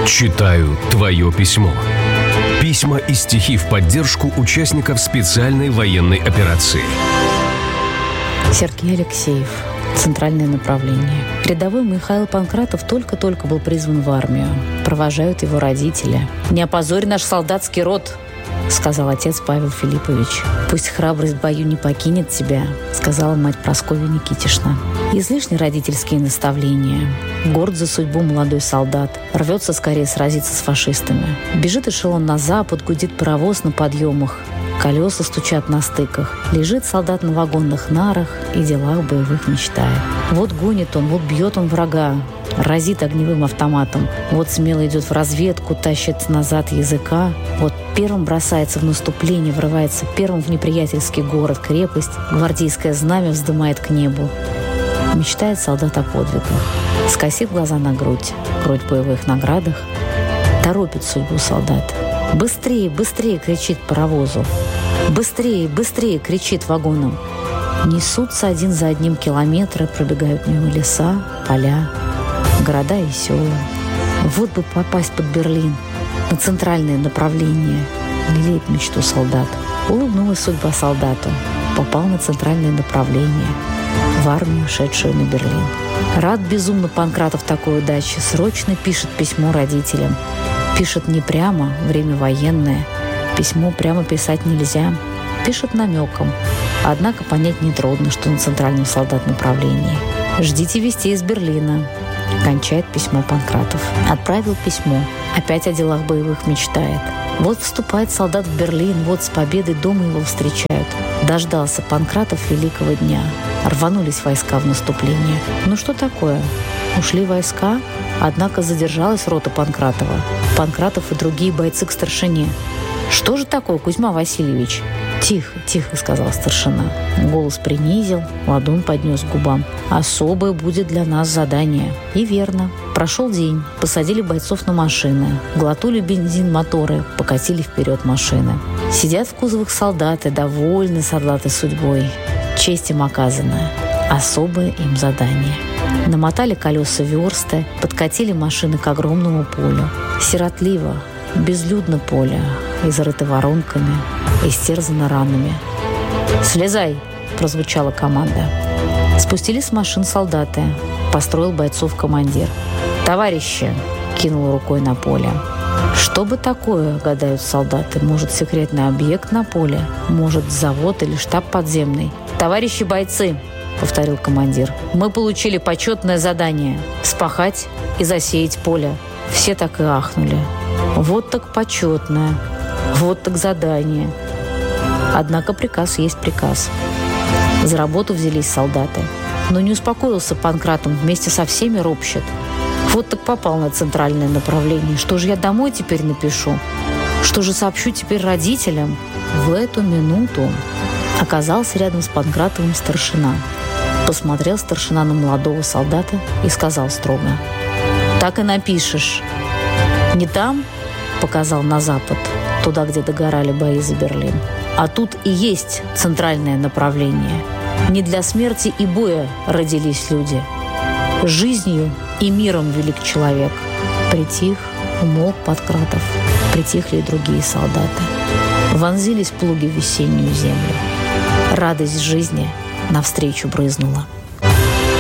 Читаю твое письмо. Письма и стихи в поддержку участников специальной военной операции. Сергей Алексеев. Центральное направление. Рядовой Михаил Панкратов только-только был призван в армию. Провожают его родители. «Не опозорь наш солдатский род», — сказал отец Павел Филиппович. «Пусть храбрость в бою не покинет тебя», — сказала мать Прасковья Никитишна. Излишне родительские наставления. Горд за судьбу молодой солдат. Рвется скорее сразиться с фашистами. Бежит эшелон на запад, гудит паровоз на подъемах. Колеса стучат на стыках. Лежит солдат на вагонных нарах и делах боевых мечтает. Вот гонит он, вот бьет он врага, разит огневым автоматом. Вот смело идет в разведку, тащит назад языка. Вот первым бросается в наступление, врывается первым в неприятельский город, крепость. Гвардейское знамя вздымает к небу. Мечтает солдат о подвигах. Скосив глаза на грудь в боевых наградах, торопит судьбу солдат. «Быстрее, быстрее!» — кричит паровозу. «Быстрее, быстрее!» — кричит вагоном. Несутся один за одним километры, пробегают мимо леса, поля, города и села. Вот бы попасть под Берлин, на центральное направление. Лелеет мечту солдат. Улыбнулась судьба солдату. Попал на центральное направление, в армию, шедшую на Берлин. Рад безумно Панкратов такой удаче. Срочно пишет письмо родителям. Пишет не прямо, время военное. Письмо прямо писать нельзя. Пишет намеком. Однако понять нетрудно, что на центральном солдат направлении. «Ждите вестей из Берлина», — кончает письмо Панкратов. Отправил письмо. Опять о делах боевых мечтает. Вот вступает солдат в Берлин, вот с победой дома его встречают. Дождался Панкратов великого дня. Рванулись войска в наступление. Ну что такое? Ушли войска, однако задержалась рота Панкратова. Панкратов и другие бойцы к старшине. «Что же такое, Кузьма Васильевич?» «Тихо, тихо», — сказал старшина. Голос принизил, ладонь поднес к губам. «Особое будет для нас задание». И верно. Прошел день. Посадили бойцов на машины. Глотнули бензин моторы, покатили вперед машины. Сидят в кузовах солдаты, довольны солдаты судьбой. Честь им оказана. Особое им задание. Намотали колеса версты, подкатили машины к огромному полю. Сиротливо, безлюдно поле, изрыто воронками, истерзано ранами. «Слезай!» – прозвучала команда. Спустились с машин солдаты. Построил бойцов командир. «Товарищи!» – кинул рукой на поле. Что бы такое, гадают солдаты? Может, секретный объект на поле? Может, завод или штаб подземный? «Товарищи бойцы!» — повторил командир. «Мы получили почетное задание — вспахать и засеять поле». Все так и ахнули. Вот так почетное, вот так задание. Однако приказ есть приказ. За работу взялись солдаты. Но не успокоился Панкратов, вместе со всеми ропщет. Вот так попал на центральное направление. Что же я домой теперь напишу? Что же сообщу теперь родителям? В эту минуту оказался рядом с Панкратовым старшина. Посмотрел старшина на молодого солдата и сказал строго: «Так и напишешь. Не там, — показал на запад, туда, где догорали бои за Берлин, а тут и есть центральное направление. Не для смерти и боя родились люди. Жизнью и миром велик человек». Притих, умолк Панкратов, притихли и другие солдаты. Вонзились плуги в весеннюю землю. Радость жизни навстречу брызнула.